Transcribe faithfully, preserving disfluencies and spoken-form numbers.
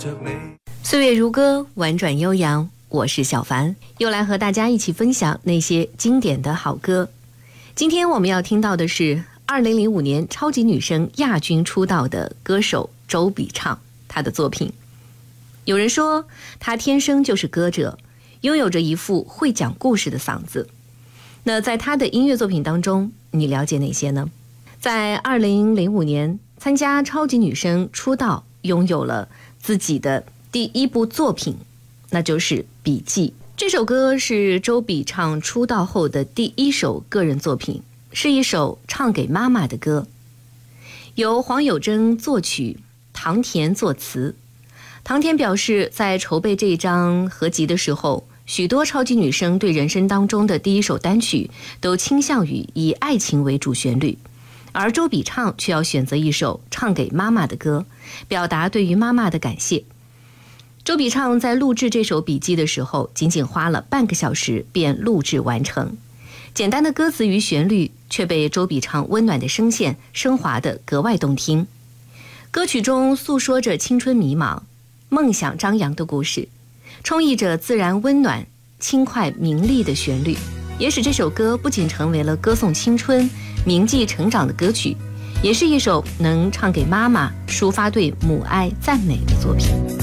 岁月如歌，婉转悠扬，我是小凡，又来和大家一起分享那些经典的好歌。今天我们要听到的是二零零五年超级女声亚军出道的歌手周笔畅，她的作品。有人说她天生就是歌者，拥有着一副会讲故事的嗓子。那在她的音乐作品当中，你了解哪些呢？在二零零五年参加超级女声出道，拥有了自己的第一部作品，那就是《笔记》。这首歌是周笔畅出道后的第一首个人作品，是一首唱给妈妈的歌，由黄友贞作曲，唐田作词。唐田表示，在筹备这一张合集的时候，许多超级女声对人生当中的第一首单曲都倾向于以爱情为主旋律，而周笔畅却要选择一首唱给妈妈的歌，表达对于妈妈的感谢。周笔畅在录制这首笔记的时候，仅仅花了半个小时便录制完成。简单的歌词与旋律，却被周笔畅温暖的声线升华得格外动听。歌曲中诉说着青春迷茫、梦想张扬的故事，充溢着自然温暖、轻快明丽的旋律，也使这首歌不仅成为了歌颂青春、铭记成长的歌曲，也是一首能唱给妈妈、抒发对母爱赞美的作品。